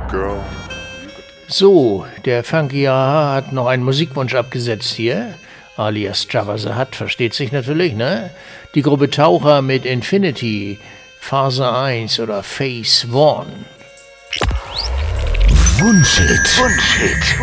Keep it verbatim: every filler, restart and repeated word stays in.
Girl. So, der Funky Aha hat noch einen Musikwunsch abgesetzt hier, alias Jabba the Hutt, versteht sich natürlich, ne? Die Gruppe Taucher mit Infinity, Phase eins oder Phase One. Wunschhit. Wunschhit.